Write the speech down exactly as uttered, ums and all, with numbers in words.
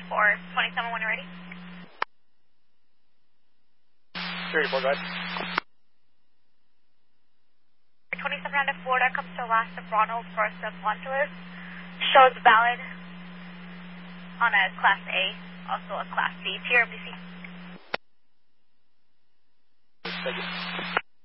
four twenty-seven when you're ready. three four, go ahead. twenty-seven out of Florida comes to last of Ronald first of Montelis. Shows valid on a Class A, also a Class C, tier B C. Thank you.